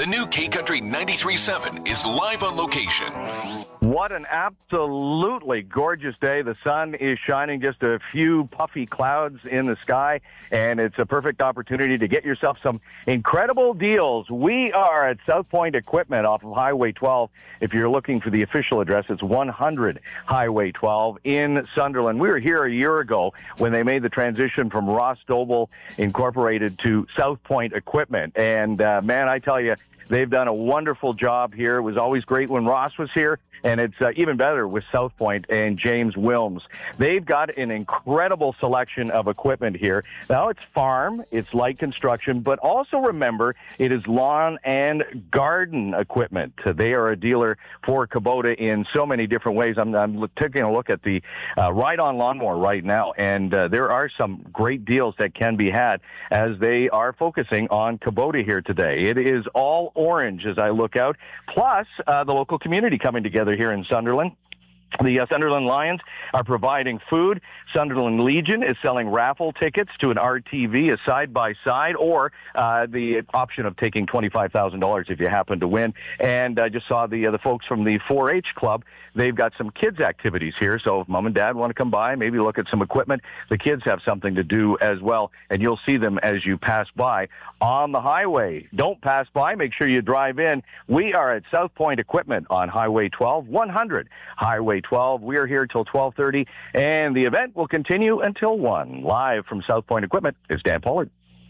The new K-Country 93.7 is live on location. What an absolutely gorgeous day. The sun is shining, just a few puffy clouds in the sky, and it's a perfect opportunity to get yourself some incredible deals. We are at South Point Equipment off of Highway 12. If you're looking for the official address, it's 100 Highway 12 in Sunderland. We were here a year ago when they made the transition from Ross Doble Incorporated to South Point Equipment. And, man, I tell you, they've done a wonderful job here. It was always great when Ross was here, and it's even better with South Point and James Wilms. They've got an incredible selection of equipment here. Now, it's farm, it's light construction, but also remember, it is lawn and garden equipment. They are a dealer for Kubota in so many different ways. I'm taking a look at the ride-on lawnmower right now, and there are some great deals that can be had as they are focusing on Kubota here today. It is all orange as I look out, plus the local community coming together here in Sunderland. The Sunderland Lions are providing food. Sunderland Legion is selling raffle tickets to an RTV, a side-by-side, or the option of taking $25,000 if you happen to win. And I just saw the folks from the 4-H Club. They've got some kids' activities here, so if Mom and Dad want to come by, maybe look at some equipment, the kids have something to do as well, and you'll see them as you pass by on the highway. Don't pass by. Make sure you drive in. We are at South Point Equipment on Highway 12, 100 Highway 12. We are here till 12:30, and the event will continue until 1. Live from South Point Equipment is Dan Pollard.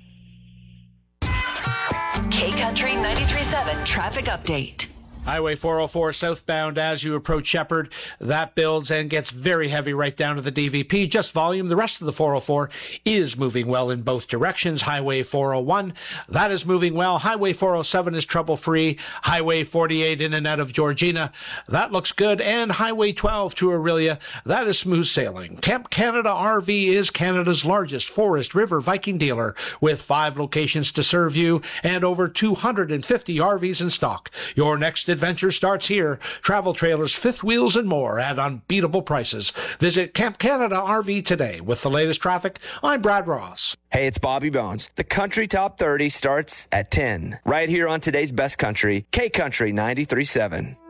K-Country 93.7 traffic update. Highway 404 southbound as you approach Shepherd. That builds and gets very heavy right down to the DVP. Just volume. The rest of the 404 is moving well in both directions. Highway 401, that is moving well. Highway 407 is trouble-free. Highway 48 in and out of Georgina, that looks good. And Highway 12 to Orillia, that is smooth sailing. Camp Canada RV is Canada's largest Forest River Viking dealer with 5 locations to serve you and over 250 RVs in stock. Your next adventure starts here. Travel trailers, fifth wheels, and more at unbeatable prices. Visit Camp Canada RV today. With the latest traffic, I'm Brad Ross. Hey, it's Bobby Bones. The Country Top 30 starts at 10. Right here on today's Best Country, K-Country 93.7.